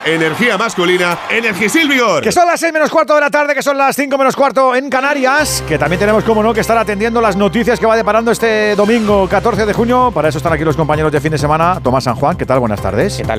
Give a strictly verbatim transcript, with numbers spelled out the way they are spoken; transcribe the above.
Energía masculina, Energisil Vigor. Que son las seis menos cuarto de la tarde, que son las cinco menos cuarto en Canarias. Que también tenemos, como no, que estar atendiendo las noticias que va deparando este domingo catorce de junio. Para eso están aquí los compañeros de fin de semana. Tomás San Juan, ¿qué tal? Buenas tardes. ¿Qué tal,